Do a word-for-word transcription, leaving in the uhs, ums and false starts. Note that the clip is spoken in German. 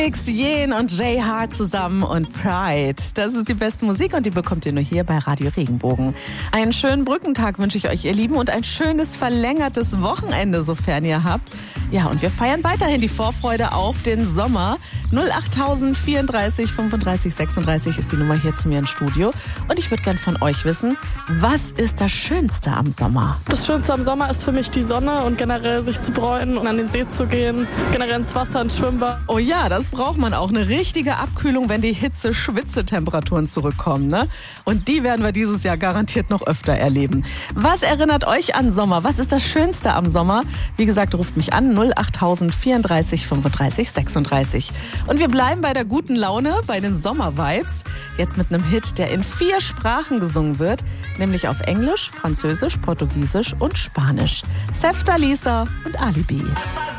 Yen und Jay Hart zusammen und Pride. Das ist die beste Musik und die bekommt ihr nur hier bei Radio Regenbogen. Einen schönen Brückentag wünsche ich euch, ihr Lieben, und ein schönes verlängertes Wochenende, sofern ihr habt. Ja, und wir feiern weiterhin die Vorfreude auf den Sommer. null acht tausend vierunddreißig fünfunddreißig sechsunddreißig ist die Nummer hier zu mir ins Studio. Und ich würde gern von euch wissen, was ist das Schönste am Sommer? Das Schönste am Sommer ist für mich die Sonne und generell sich zu bräunen und an den See zu gehen, generell ins Wasser, ins Schwimmbad. Oh ja, das braucht man auch. Eine richtige Abkühlung, wenn die Hitze-Schwitze-Temperaturen zurückkommen, ne? Und die werden wir dieses Jahr garantiert noch öfter erleben. Was erinnert euch an Sommer? Was ist das Schönste am Sommer? Wie gesagt, ruft mich an, null acht tausend vierunddreißig fünfunddreißig sechsunddreißig. Und wir bleiben bei der guten Laune, bei den Sommer-Vibes. Jetzt mit einem Hit, der in vier Sprachen gesungen wird, nämlich auf Englisch, Französisch, Portugiesisch und Spanisch. Sefta Lisa und Alibi.